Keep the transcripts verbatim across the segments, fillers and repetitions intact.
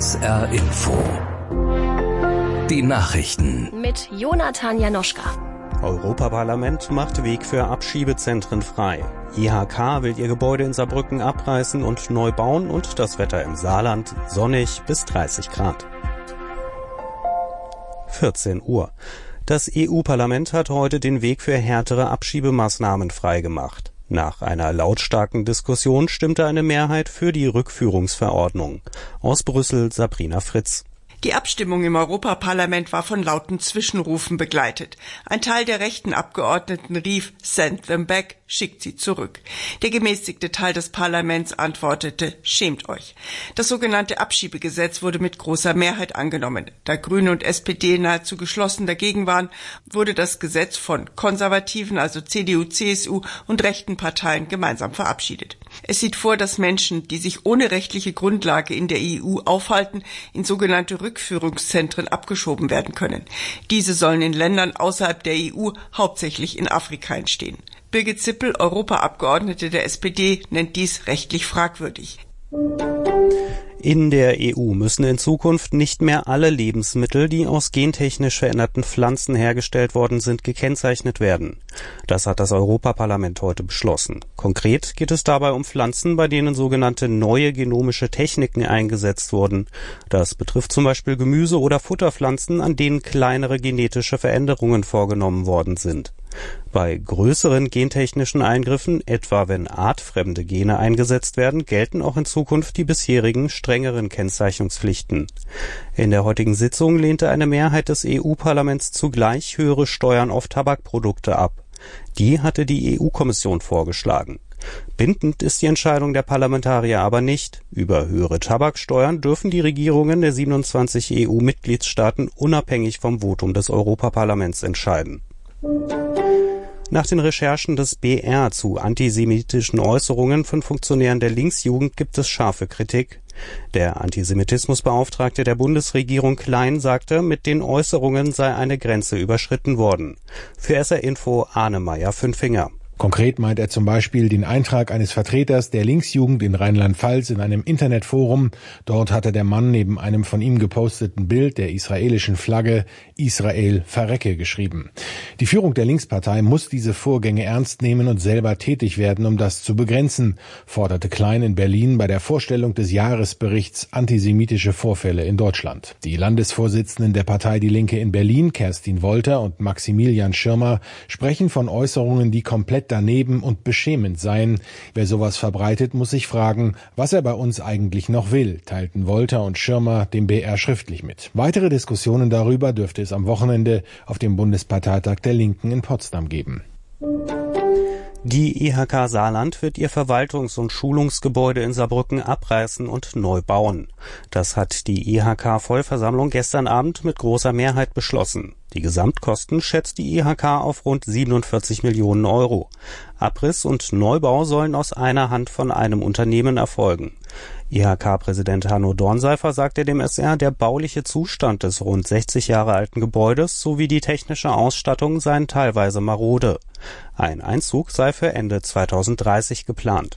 S R Info. Die Nachrichten. Mit Jonathan Janoschka. Europaparlament macht Weg für Abschiebezentren frei. I H K will ihr Gebäude in Saarbrücken abreißen und neu bauen und das Wetter im Saarland sonnig bis dreißig Grad. vierzehn Uhr. Das E U-Parlament hat heute den Weg für härtere Abschiebemaßnahmen freigemacht. Nach einer lautstarken Diskussion stimmte eine Mehrheit für die Rückführungsverordnung. Aus Brüssel Sabrina Fritz. Die Abstimmung im Europaparlament war von lauten Zwischenrufen begleitet. Ein Teil der rechten Abgeordneten rief "Send them back", schickt sie zurück. Der gemäßigte Teil des Parlaments antwortete "Schämt euch". Das sogenannte Abschiebegesetz wurde mit großer Mehrheit angenommen. Da Grüne und S P D nahezu geschlossen dagegen waren, wurde das Gesetz von konservativen, also C D U, C S U und rechten Parteien gemeinsam verabschiedet. Es sieht vor, dass Menschen, die sich ohne rechtliche Grundlage in der E U aufhalten, in sogenannte Rückführungszentren abgeschoben werden können. Diese sollen in Ländern außerhalb der E U, hauptsächlich in Afrika, entstehen. Birgit Zippel, Europaabgeordnete der S P D, nennt dies rechtlich fragwürdig. In der E U müssen in Zukunft nicht mehr alle Lebensmittel, die aus gentechnisch veränderten Pflanzen hergestellt worden sind, gekennzeichnet werden. Das hat das Europaparlament heute beschlossen. Konkret geht es dabei um Pflanzen, bei denen sogenannte neue genomische Techniken eingesetzt wurden. Das betrifft zum Beispiel Gemüse- oder Futterpflanzen, an denen kleinere genetische Veränderungen vorgenommen worden sind. Bei größeren gentechnischen Eingriffen, etwa wenn artfremde Gene eingesetzt werden, gelten auch in Zukunft die bisherigen strengeren Kennzeichnungspflichten. In der heutigen Sitzung lehnte eine Mehrheit des E U-Parlaments zugleich höhere Steuern auf Tabakprodukte ab. Die hatte die E U-Kommission vorgeschlagen. Bindend ist die Entscheidung der Parlamentarier aber nicht. Über höhere Tabaksteuern dürfen die Regierungen der siebenundzwanzig E U-Mitgliedstaaten unabhängig vom Votum des Europaparlaments entscheiden. Nach den Recherchen des B R zu antisemitischen Äußerungen von Funktionären der Linksjugend gibt es scharfe Kritik. Der Antisemitismusbeauftragte der Bundesregierung Klein sagte, mit den Äußerungen sei eine Grenze überschritten worden. Für S R Info Arne Meyer-Fünfinger. Konkret meint er zum Beispiel den Eintrag eines Vertreters der Linksjugend in Rheinland-Pfalz in einem Internetforum. Dort hatte der Mann neben einem von ihm geposteten Bild der israelischen Flagge "Israel verrecke" geschrieben. Die Führung der Linkspartei muss diese Vorgänge ernst nehmen und selber tätig werden, um das zu begrenzen, forderte Klein in Berlin bei der Vorstellung des Jahresberichts Antisemitische Vorfälle in Deutschland. Die Landesvorsitzenden der Partei Die Linke in Berlin, Kerstin Wolter und Maximilian Schirmer, sprechen von Äußerungen, die komplett daneben und beschämend seien. Wer sowas verbreitet, muss sich fragen, was er bei uns eigentlich noch will, teilten Wolter und Schirmer dem B R schriftlich mit. Weitere Diskussionen darüber dürfte es am Wochenende auf dem Bundesparteitag der Linken in Potsdam geben. Die I H K Saarland wird ihr Verwaltungs- und Schulungsgebäude in Saarbrücken abreißen und neu bauen. Das hat die I H K-Vollversammlung gestern Abend mit großer Mehrheit beschlossen. Die Gesamtkosten schätzt die I H K auf rund siebenundvierzig Millionen Euro. Abriss und Neubau sollen aus einer Hand von einem Unternehmen erfolgen. I H K-Präsident Hanno Dornseifer sagte dem S R, der bauliche Zustand des rund sechzig Jahre alten Gebäudes sowie die technische Ausstattung seien teilweise marode. Ein Einzug sei für Ende zweitausenddreißig geplant.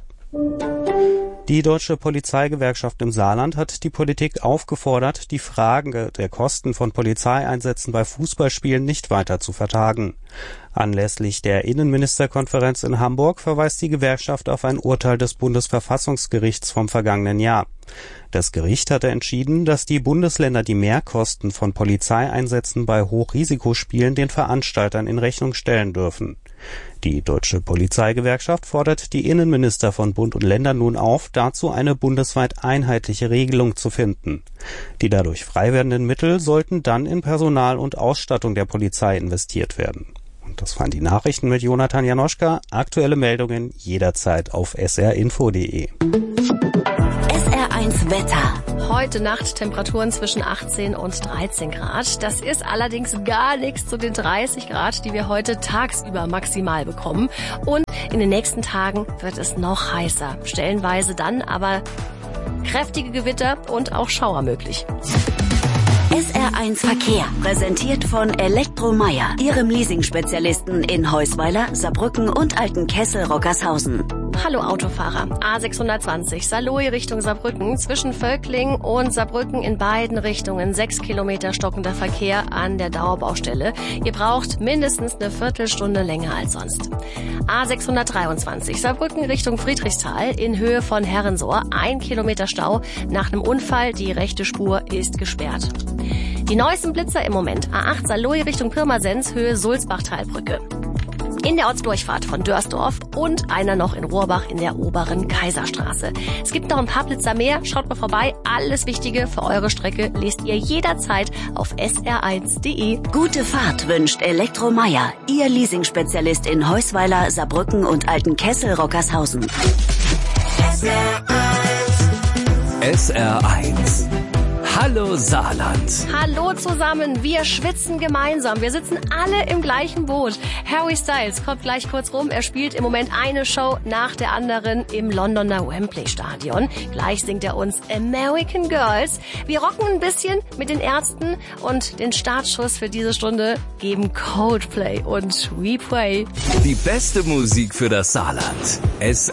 Die Deutsche Polizeigewerkschaft im Saarland hat die Politik aufgefordert, die Frage der Kosten von Polizeieinsätzen bei Fußballspielen nicht weiter zu vertagen. Anlässlich der Innenministerkonferenz in Hamburg verweist die Gewerkschaft auf ein Urteil des Bundesverfassungsgerichts vom vergangenen Jahr. Das Gericht hatte entschieden, dass die Bundesländer die Mehrkosten von Polizeieinsätzen bei Hochrisikospielen den Veranstaltern in Rechnung stellen dürfen. Die Deutsche Polizeigewerkschaft fordert die Innenminister von Bund und Ländern nun auf, dazu eine bundesweit einheitliche Regelung zu finden. Die dadurch frei werdenden Mittel sollten dann in Personal und Ausstattung der Polizei investiert werden. Und das waren die Nachrichten mit Jonathan Janoschka. Aktuelle Meldungen jederzeit auf s r info punkt d e. S R eins Wetter. Heute Nacht Temperaturen zwischen achtzehn und dreizehn Grad. Das ist allerdings gar nichts zu den dreißig Grad, die wir heute tagsüber maximal bekommen. Und in den nächsten Tagen wird es noch heißer. Stellenweise dann aber kräftige Gewitter und auch Schauer möglich. S R eins Verkehr, präsentiert von Elektromeier, Ihrem Leasing-Spezialisten in Heusweiler, Saarbrücken und Altenkessel-Rockershausen. Hallo Autofahrer. A sechshundertzwanzig Saarlouis Richtung Saarbrücken. Zwischen Völkling und Saarbrücken in beiden Richtungen sechs Kilometer stockender Verkehr an der Dauerbaustelle. Ihr braucht mindestens eine Viertelstunde länger als sonst. A sechshundertdreiundzwanzig Saarbrücken Richtung Friedrichsthal in Höhe von Herrensohr. Ein Kilometer Stau nach einem Unfall. Die rechte Spur ist gesperrt. Die neuesten Blitzer im Moment. A acht Saarlouis Richtung Pirmasens, Höhe Sulzbach-Talbrücke. In der Ortsdurchfahrt von Dörsdorf und einer noch in Rohrbach in der oberen Kaiserstraße. Es gibt noch ein paar Blitzer mehr. Schaut mal vorbei. Alles Wichtige für eure Strecke lest ihr jederzeit auf S R eins Punkt de. Gute Fahrt wünscht Elektro Meier, Ihr Leasingspezialist in Heusweiler, Saarbrücken und Altenkessel-Rockershausen. S R eins. S R eins. Hallo Saarland. Hallo zusammen, wir schwitzen gemeinsam. Wir sitzen alle im gleichen Boot. Harry Styles kommt gleich kurz rum. Er spielt im Moment eine Show nach der anderen im Londoner Wembley Stadion. Gleich singt er uns American Girls. Wir rocken ein bisschen mit den Ärzten und den Startschuss für diese Stunde geben Coldplay und We Pray. Die beste Musik für das Saarland. S